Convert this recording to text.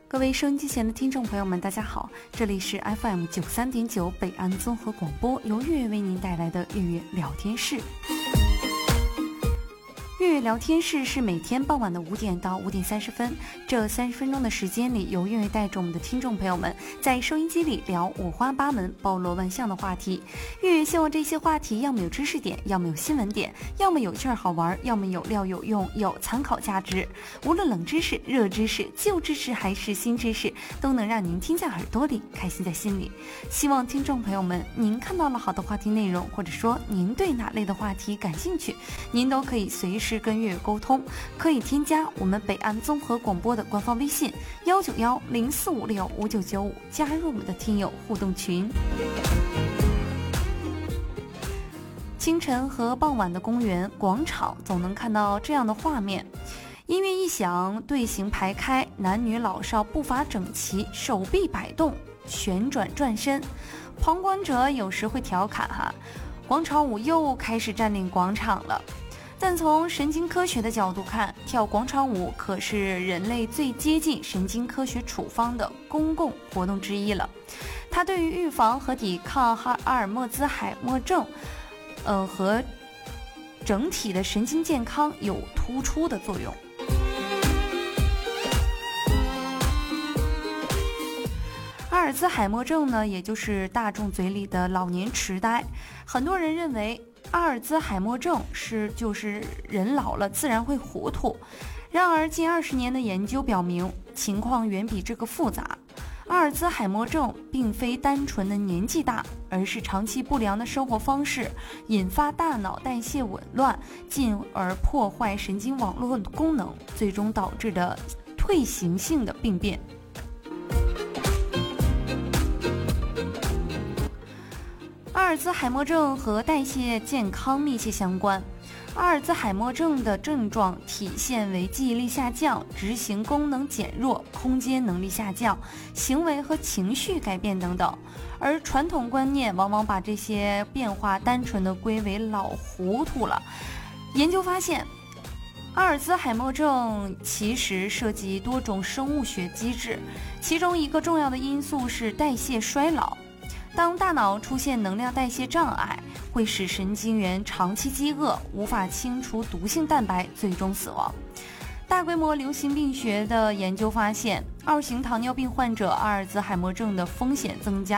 各位收音机前的听众朋友们，大家好，这里是 FM 93.9北安综合广播，由月月为您带来的月月聊天室。月月聊天室是每天傍晚的5点到5点30分，这30分钟的时间里，由月月带着我们的听众朋友们在收音机里聊五花八门、包罗万象的话题。月月希望这些话题要么有知识点，要么有新闻点，要么有趣儿好玩，要么有料有用，有参考价值。无论冷知识、热知识、旧知识还是新知识，都能让您听在耳朵里，开心在心里。希望听众朋友们，您看到了好的话题内容，或者说您对哪类的话题感兴趣，您都可以随时跟月月沟通，可以添加我们北安综合广播的官方微信19104565995，加入我们的听友互动群。清晨和傍晚的公园广场总能看到这样的画面，音乐一响，队形排开，男女老少步伐整齐，手臂摆动，旋转转身。旁观者有时会调侃广场舞又开始占领广场了。但从神经科学的角度看，跳广场舞可是人类最接近神经科学处方的公共活动之一了。它对于预防和抵抗阿尔兹海默症，和整体的神经健康有突出的作用。阿尔兹海默症呢，也就是大众嘴里的老年痴呆。很多人认为阿尔兹海默症就是人老了自然会糊涂，然而近20年的研究表明，情况远比这个复杂。阿尔兹海默症并非单纯的年纪大，而是长期不良的生活方式引发大脑代谢紊乱，进而破坏神经网络功能，最终导致的退行性的病变。阿尔兹海默症和代谢健康密切相关。阿尔兹海默症的症状体现为记忆力下降、执行功能减弱、空间能力下降、行为和情绪改变等等。而传统观念往往把这些变化单纯的归为老糊涂了。研究发现，阿尔兹海默症其实涉及多种生物学机制，其中一个重要的因素是代谢衰老。当大脑出现能量代谢障碍，会使神经元长期饥饿，无法清除毒性蛋白，最终死亡。大规模流行病学的研究发现，2型糖尿病患者阿尔兹海默症的风险增加